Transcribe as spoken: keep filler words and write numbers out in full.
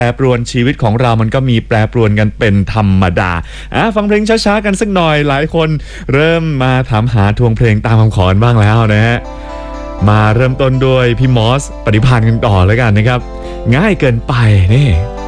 แปรปรวนชีวิตของเรามันก็มีแปรปรวนกันเป็นธรรมดาอ่ะฟังเพลงช้าๆกันสักหน่อยหลายคนเริ่มมาถามหาทวงเพลงตามคำขอบ้างแล้วนะฮะมาเริ่มต้นด้วยพี่มอสปฏิภาณกันต่อแล้วกันนะครับง่ายเกินไปนี่